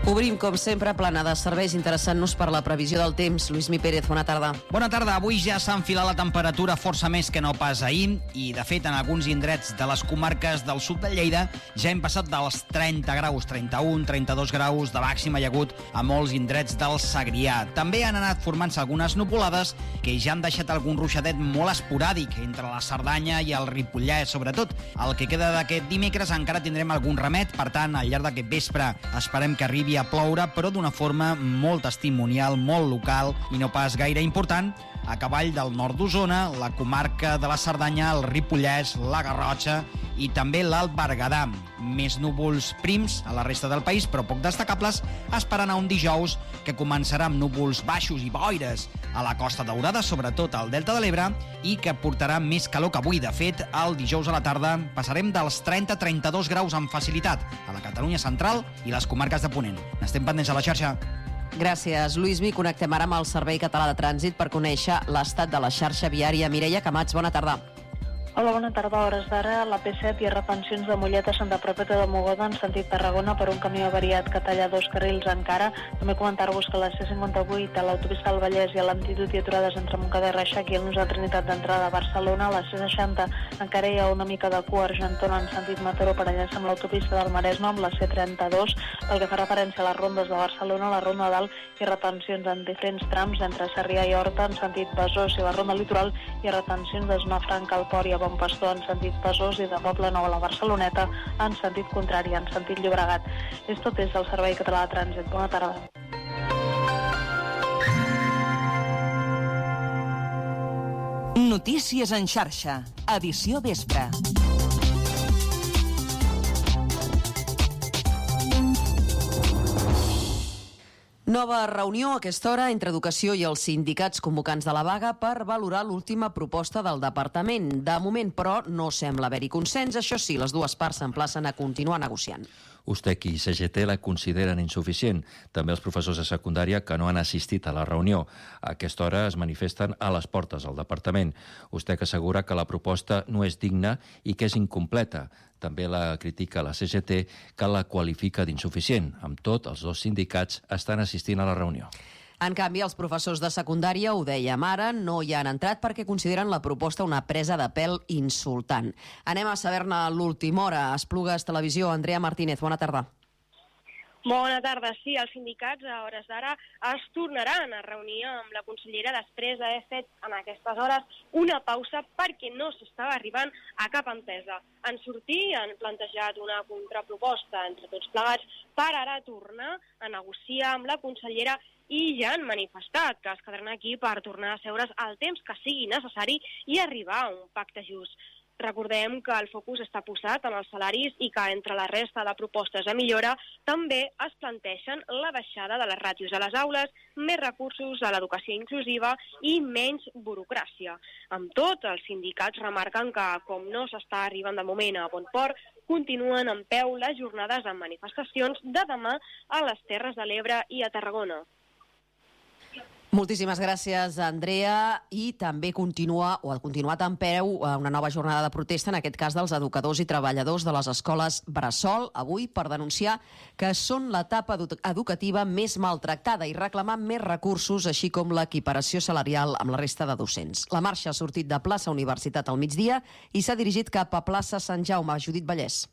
Obrim, com sempre, plana de serveis, interessant-nos per la previsió del temps. Lluís Mi Pérez, bona tarda. Bona tarda. Avui ja s'ha enfilat la temperatura força més que no pas ahir i, de fet, en alguns indrets de les comarques del sud de Lleida ja hem passat dels 30 graus, 31, 32 graus de màxima hi ha hagut a molts indrets del Segrià. També han anat formant-se algunes nuvolades que ja han deixat algun ruixadet molt esporàdic entre la Cerdanya i el Ripollès, sobretot. El que queda d'aquest dimecres encara tindrem algun remet, per tant, al llarg d'aquest vespre esperem que arribi a ploure, però d'una forma molt testimonial, molt local i no pas gaire important, a cavall del nord d'Osona, la comarca de la Cerdanya, el Ripollès, la Garrotxa i també l'Alt Berguedà. Més núvols prims a la resta del país, però poc destacables, esperant a un dijous que començarà amb núvols baixos i boires a la Costa Daurada, sobretot al Delta de l'Ebre, i que portarà més calor que avui. De fet, el dijous a la tarda passarem dels 30-32 graus amb facilitat a la Catalunya central i les comarques de Ponent. N'estem pendents a la xarxa. Gràcies, Lluís Mi. Connectem ara amb el Servei Català de Trànsit per conèixer l'estat de la xarxa viària. Mireia Camats, bona tarda. Hola, bona tarda. A hores d'ara, la P7 hi ha retencions de Mollet a Santa Perpètua de Mogoda en sentit Tarragona per un camí avariat que talla 2 carrils encara. També comentar-vos que a la C58, a l'autopista del Vallès i a l'Antitud hi ha aturades entre Montcada i Reixac i el Nus de Trinitat d'entrada a Barcelona. A la C60 encara hi ha una mica de cua a Argentona en sentit Mataró per enllaçar amb l'autopista del Maresme, amb la C32. Pel que fa referència a les rondes de Barcelona, a la Ronda Dalt hi ha retencions en diferents trams entre Sarrià i Horta en sentit Besòs i la Ronda Litoral hi ha retencions de Zona Franca al Port i a Bon Pastor en sentit Besòs i de Poble Nou a la Barceloneta en sentit contrari, en sentit Llobregat. És tot des del Servei Català de Trànsit. Bona tarda. Notícies en xarxa, edició vespre. Nova reunió a aquesta hora entre Educació i els sindicats convocants de la vaga per valorar l'última proposta del departament. De moment, però, no sembla haver-hi consens. Això sí, les dues parts s'emplacen a continuar negociant. USTEC i CGT la consideren insuficient. També els professors de secundària que no han assistit a la reunió. A aquesta hora es manifesten a les portes del departament. USTEC assegura que la proposta no és digna i que és incompleta. També la critica la CGT, que la qualifica d'insuficient. Amb tot, els dos sindicats estan assistint a la reunió. En canvi, els professors de secundària, ho dèiem ara, no hi han entrat perquè consideren la proposta una presa de pèl insultant. Anem a saber-ne l'última hora. Esplugues Televisió, Andrea Martínez, bona tarda. Bona tarda. Sí, els sindicats a hores d'ara es tornaran a reunir amb la consellera després d'haver fet en aquestes hores una pausa perquè no s'estava arribant a cap entesa. En sortir han plantejat una contraproposta entre tots plegats per ara tornar a negociar amb la consellera i ja han manifestat que es quedaran aquí per tornar a seure's el temps que sigui necessari i arribar a un pacte just. Recordem que el focus està posat en els salaris i que entre la resta de propostes de millora també es planteixen la baixada de les ràtios a les aules, més recursos a l'educació inclusiva i menys burocràcia. Amb tot, els sindicats remarquen que, com no s'està arribant de moment a bon port, continuen en peu les jornades amb manifestacions de demà a les Terres de l'Ebre i a Tarragona. Moltíssimes gràcies, Andrea. I també ha continuat en peu una nova jornada de protesta, en aquest cas dels educadors i treballadors de les escoles bressol, avui per denunciar que són l'etapa educativa més maltractada i reclamar més recursos, així com l'equiparació salarial amb la resta de docents. La marxa ha sortit de plaça Universitat al migdia i s'ha dirigit cap a plaça Sant Jaume. Judit Vallès.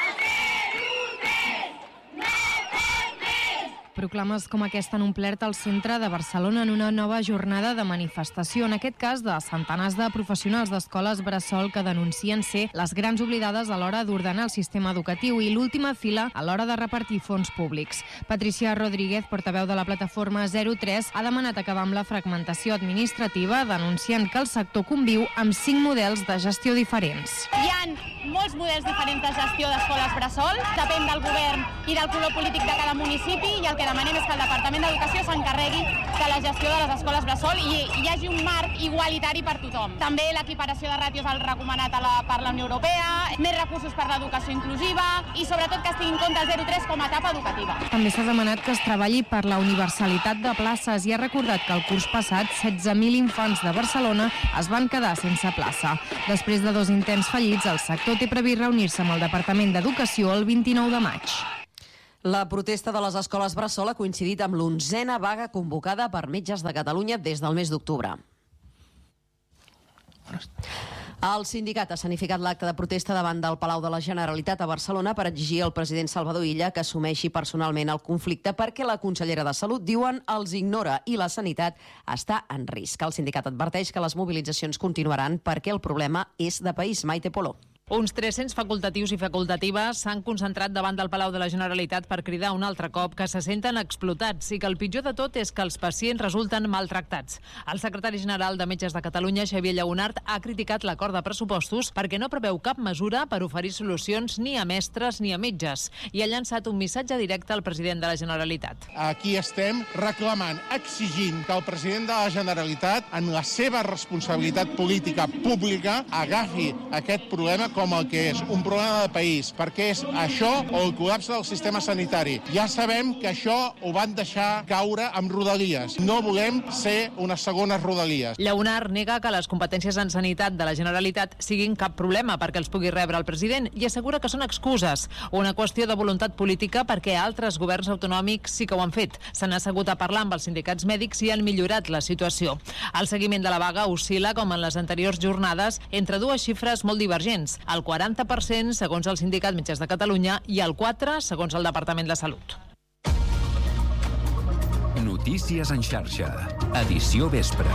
Proclames com aquesta han omplert el centre de Barcelona en una nova jornada de manifestació, en aquest cas de centenars de professionals d'escoles bressol que denuncien ser les grans oblidades a l'hora d'ordenar el sistema educatiu i l'última fila a l'hora de repartir fons públics. Patricia Rodríguez, portaveu de la plataforma 03, ha demanat acabar amb la fragmentació administrativa, denunciant que el sector conviu amb 5 models de gestió diferents. Hi ha molts models diferents de gestió d'escoles bressol, depèn del govern i del color polític de cada municipi, i el que demanem és que el Departament d'Educació s'encarregui de la gestió de les escoles bressol i hi hagi un marc igualitari per tothom. També l'equiparació de ràtios al recomanat per la Unió Europea, més recursos per l'educació inclusiva i sobretot que es tingui en compte el 03 com a etapa educativa. També s'ha demanat que es treballi per la universalitat de places i ha recordat que el curs passat 16.000 infants de Barcelona es van quedar sense plaça. Després de 2 intents fallits, el sector té previst reunir-se amb el Departament d'Educació el 29 de maig. La protesta de les escoles bressol ha coincidit amb l'11a vaga convocada per metges de Catalunya des del mes d'octubre. El sindicat ha escenificat l'acte de protesta davant del Palau de la Generalitat a Barcelona per exigir al president Salvador Illa que assumeixi personalment el conflicte perquè la consellera de Salut, diuen, els ignora i la sanitat està en risc. El sindicat adverteix que les mobilitzacions continuaran perquè el problema és de país. Maite Polo. Uns 300 facultatius i facultatives s'han concentrat davant del Palau de la Generalitat per cridar un altre cop que se senten explotats i que el pitjor de tot és que els pacients resulten maltractats. El secretari general de Metges de Catalunya, Xavier Lleonart, ha criticat l'acord de pressupostos perquè no preveu cap mesura per oferir solucions ni a mestres ni a metges i ha llançat un missatge directe al president de la Generalitat. Aquí estem reclamant, exigint que el president de la Generalitat, en la seva responsabilitat política pública, agafi aquest problema com el que és, un problema de país, perquè és això o el col·lapse del sistema sanitari. Ja sabem que això ho van deixar caure amb Rodalies. No volem ser unes segones Rodalies. Lleonart nega que les competències en sanitat de la Generalitat siguin cap problema perquè els pugui rebre el president i assegura que són excuses, una qüestió de voluntat política perquè altres governs autonòmics sí que ho han fet. S'han assegut a parlar amb els sindicats mèdics i han millorat la situació. El seguiment de la vaga oscil·la, com en les anteriors jornades, entre dues xifres molt divergents. El 40% segons el Sindicat Metges de Catalunya i el 4% segons el Departament de Salut. Notícies en xarxa. Edició vespre.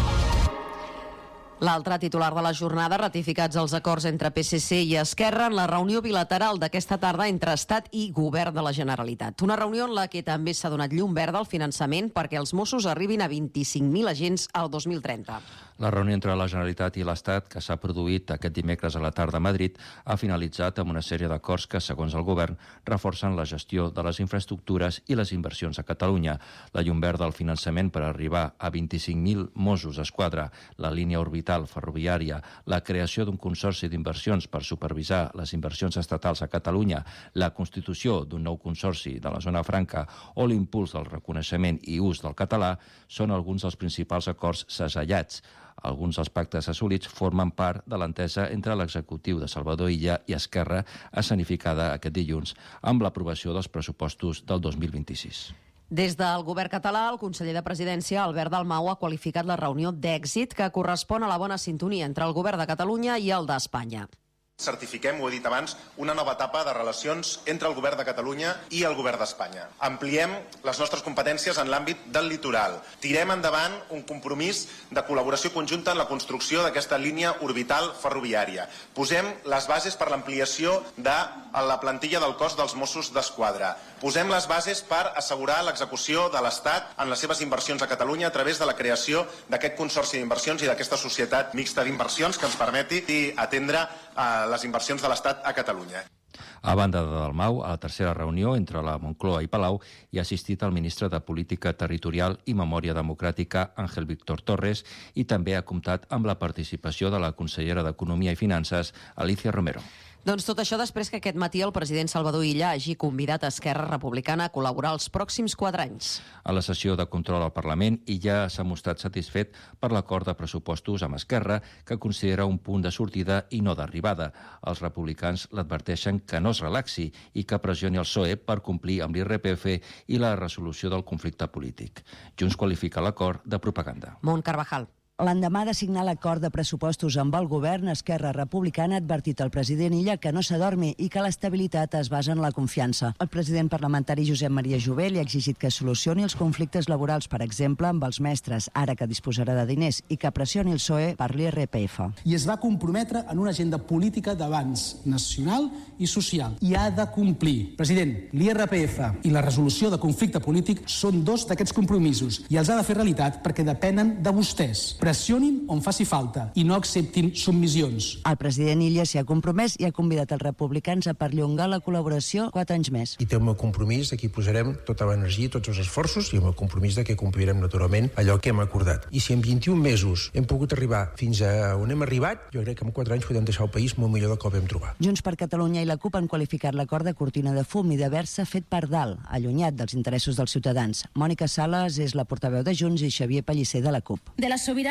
L'altre titular de la jornada, ratificats els acords entre PSC i Esquerra en la reunió bilateral d'aquesta tarda entre Estat i Govern de la Generalitat. Una reunió en la que també s'ha donat llum verda al finançament perquè els Mossos arribin a 25.000 agents al 2030. La reunió entre la Generalitat i l'Estat, que s'ha produït aquest dimecres a la tarda a Madrid, ha finalitzat amb una sèrie d'acords que, segons el govern, reforcen la gestió de les infraestructures i les inversions a Catalunya. La llum verda al finançament per arribar a 25.000 Mossos d'Esquadra, la línia orbital ferroviària, la creació d'un consorci d'inversions per supervisar les inversions estatals a Catalunya, la constitució d'un nou consorci de la zona franca o l'impuls del reconeixement i ús del català són alguns dels principals acords segellats. Alguns dels pactes assolits formen part de l'entesa entre l'executiu de Salvador Illa i Esquerra, escenificada aquest dilluns amb l'aprovació dels pressupostos del 2026. Des del govern català, el conseller de Presidència, Albert Dalmau, ha qualificat la reunió d'èxit que correspon a la bona sintonia entre el govern de Catalunya i el d'Espanya. Certifiquem, ho he dit abans, una nova etapa de relacions entre el govern de Catalunya i el govern d'Espanya. Ampliem les nostres competències en l'àmbit del litoral. Tirem endavant un compromís de col·laboració conjunta en la construcció d'aquesta línia orbital ferroviària. Posem les bases per l'ampliació de la plantilla del cos dels Mossos d'Esquadra. Posem les bases per assegurar l'execució de l'Estat en les seves inversions a Catalunya a través de la creació d'aquest consorci d'inversions i d'aquesta societat mixta d'inversions que ens permeti atendre les inversions de l'Estat a Catalunya. A banda de Dalmau, a la tercera reunió entre la Moncloa i Palau hi ha assistit el ministre de Política Territorial i Memòria Democràtica, Ángel Víctor Torres, i també ha comptat amb la participació de la consellera d'Economia i Finances, Alicia Romero. Doncs tot això després que aquest matí el president Salvador Illa hagi convidat a Esquerra Republicana a col·laborar els pròxims 4 anys. A la sessió de control al Parlament, Illa s'ha mostrat satisfet per l'acord de pressupostos amb Esquerra, que considera un punt de sortida i no d'arribada. Els republicans l'adverteixen que no es relaxi i que pressioni el PSOE per complir amb l'IRPF i la resolució del conflicte polític. Junts qualifica l'acord de propaganda. Mont Carvajal. L'endemà de signar l'acord de pressupostos amb el govern, Esquerra Republicana ha advertit al president Illa que no s'adormi i que l'estabilitat es basa en la confiança. El president parlamentari Josep Maria Jové li ha exigit que solucioni els conflictes laborals, per exemple, amb els mestres, ara que disposarà de diners, i que pressioni el PSOE per l'IRPF. I es va comprometre en una agenda política d'avanç nacional i social. I ha de complir. President, l'IRPF i la resolució de conflicte polític són 2 d'aquests compromisos i els ha de fer realitat perquè depenen de vostès. Pressionin on faci falta i no acceptin submissions. El president Illa s'hi ha compromès i ha convidat els republicans a perllongar la col·laboració 4 anys més. I té el meu compromís de que hi posarem tota l'energia, tots els esforços i el meu compromís de que complirem naturalment allò que hem acordat. I si en 21 mesos hem pogut arribar fins a on hem arribat, jo crec que en 4 anys podem deixar el país molt millor del que el vam trobar. Junts per Catalunya i la CUP han qualificat l'acord de cortina de fum i d'haver-se fet per dalt, allunyat dels interessos dels ciutadans. Mònica Sales és la portaveu de Junts i Xavier Pellicer de la CUP. De la sobirania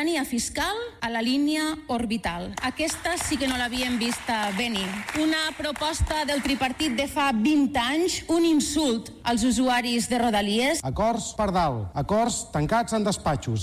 sobirania fiscal a la línia orbital. Aquesta sí que no l'havíem vista venir. Una proposta del tripartit de fa 20 anys, un insult als usuaris de Rodalies. Acords per dalt, acords tancats en despatxos.